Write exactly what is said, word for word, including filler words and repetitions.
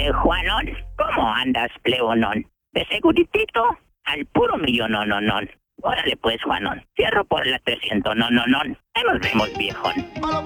Eh, Juanón, ¿cómo andas, plebonón? De seguritito al puro millón, no, no, no. Órale pues, Juanón, cierro por la trescientos, no, no, no. Ahí nos vemos, viejón.